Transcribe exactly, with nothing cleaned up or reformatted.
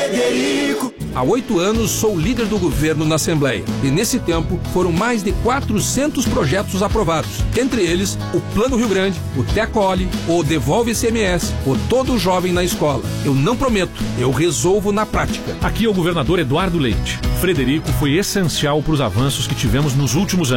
Frederico. Há oito anos sou líder do governo na Assembleia e nesse tempo foram mais de quatrocentos projetos aprovados. Entre eles, o Plano Rio Grande, o Tecole, o Devolve I C M S, o Todo Jovem na Escola. Eu não prometo, eu resolvo na prática. Aqui é o governador Eduardo Leite. Frederico foi essencial para os avanços que tivemos nos últimos anos.